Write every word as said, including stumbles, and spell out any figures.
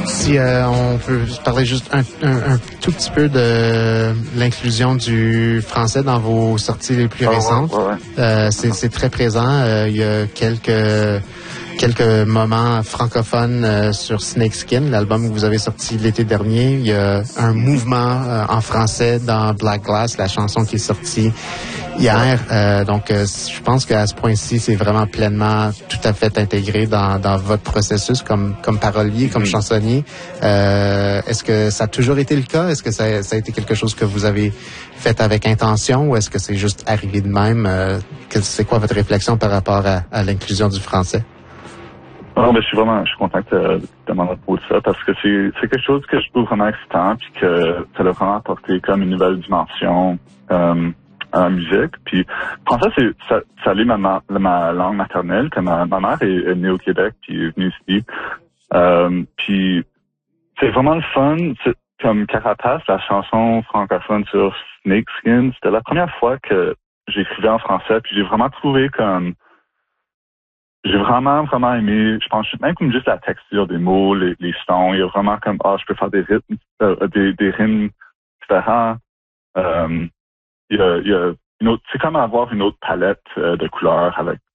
Si euh, on peut parler juste un, un, un tout petit peu de l'inclusion du français dans vos sorties les plus oh, récentes. Ouais, ouais, ouais. Euh, c'est, c'est très présent. Euh, il y a quelques quelques moments francophones euh, sur Snakeskin, l'album que vous avez sorti l'été dernier. Il y a un mouvement euh, en français dans Black Glass, la chanson qui est sortie hier. Euh, donc, euh, je pense qu'à ce point-ci, c'est vraiment pleinement tout à fait intégré dans, dans votre processus comme, comme parolier, comme chansonnier. Euh, est-ce que ça a toujours été le cas? Est-ce que ça, ça a été quelque chose que vous avez fait avec intention ou est-ce que c'est juste arrivé de même? Euh, c'est quoi votre réflexion par rapport à, à l'inclusion du français? Non, mais je suis vraiment, je suis content que tu demandes à propos de ça parce que c'est, c'est quelque chose que je trouve vraiment excitant puis que ça a vraiment apporté comme une nouvelle dimension, euh, à la musique. Puis, français, c'est, ça, ça allait ma, ma, ma langue maternelle, que ma, ma mère est, est née au Québec puis est venue ici. Euh, puis, c'est vraiment le fun. C'est, comme Carapace, la chanson francophone sur Snakeskin, c'était la première fois que j'écrivais en français puis j'ai vraiment trouvé comme J'ai vraiment, vraiment aimé, je pense, même comme juste la texture des mots, les, les sons, il y a vraiment comme, ah, je peux faire des rythmes, euh, des, des rimes différents. Euh, il y a, il y a une autre, c'est comme avoir une autre palette euh, de couleurs avec